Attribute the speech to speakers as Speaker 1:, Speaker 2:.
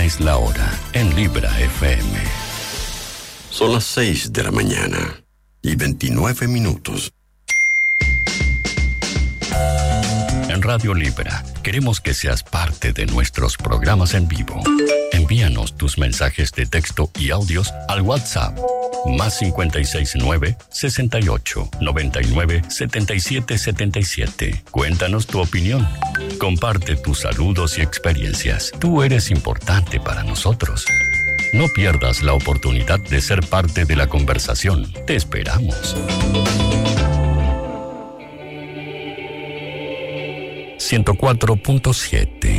Speaker 1: es la hora en Libra FM.
Speaker 2: Son las 6 de la mañana y 29 minutos.
Speaker 1: En Radio Libra queremos que seas parte de nuestros programas en vivo. Envíanos tus mensajes de texto y audios al WhatsApp más 569-68-99-77-77. Cuéntanos tu opinión. Comparte tus saludos y experiencias. Tú eres importante para nosotros. No pierdas la oportunidad de ser parte de la conversación. Te esperamos. 104.7